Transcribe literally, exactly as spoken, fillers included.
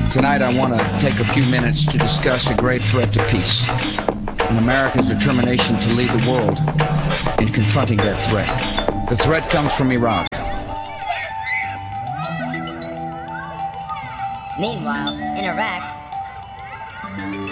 Tonight I want to take a few minutes to discuss a great threat to peace and America's determination to lead the world in confronting that threat. The threat comes from Iraq. Meanwhile, in Iraq,